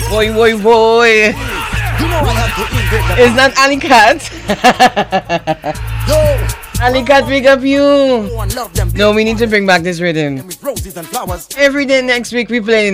Boy, boy, boy. Is that Alley Cat? Alley Cat, pick up you. No, we need to bring back this rhythm. Every day next week we play